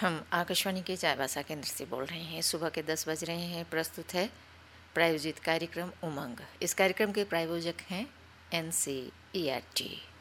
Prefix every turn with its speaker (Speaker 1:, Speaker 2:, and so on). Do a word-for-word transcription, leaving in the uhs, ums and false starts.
Speaker 1: हम आकाशवाणी के चाईबासा केंद्र से बोल रहे हैं। सुबह के दस बज रहे हैं। प्रस्तुत है प्रायोजित कार्यक्रम उमंग। इस कार्यक्रम के प्रायोजक हैं N C E R T.